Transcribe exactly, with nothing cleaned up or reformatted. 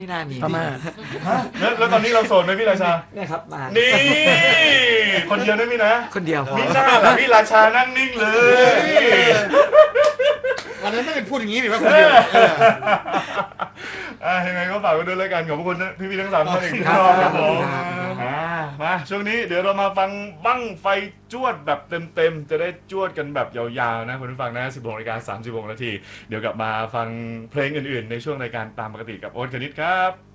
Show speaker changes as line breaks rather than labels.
ไม่น่ามี
พม่า
ฮะแล้วแล้วตอนนี้เราโสดไหมพี่ราชา
เนี่ยครับมา
นี่ คนเดียวได้ไหมนะ
คนเดียวพอ
มีหน้าล่ะพี่ราชานั่งนิ่งเลย
วันนั้นไม่ได้พูดอย่างนี้หรือว่าคนเดียวเออ
อ่ะยังไงก็ฝากไว้ด้วยแล้วกันขอบคุณพี่พี่ๆทั้งสามท่านอีก
ครั
ร
บ
อบค
ครั
รั
บบ
ผม
ครับ
อ่ามาช่วงนี้เดี๋ยวเรามาฟังบั้งไฟจวดแบบเต็มๆจะได้จวดกันแบบยาวๆนะคุณผู้ฟังนะสิบหกนาฬิกาสามสิบหกนาทีเดี๋ยวกลับมาฟังเพลงอื่นๆในช่วงรายการตามปกติกับโอ๊ตคณิตครับ